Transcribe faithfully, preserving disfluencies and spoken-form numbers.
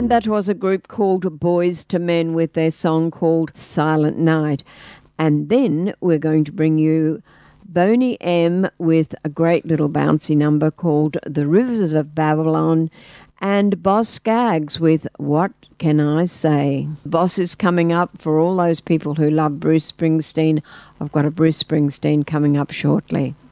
And that was a group called Boys to Men with their song called Silent Night. And then we're going to bring you Boney M with a great little bouncy number called The Rivers of Babylon, and Boss Skaggs with What Can I Say? Boss is coming up for all those people who love Bruce Springsteen. I've got a Bruce Springsteen coming up shortly.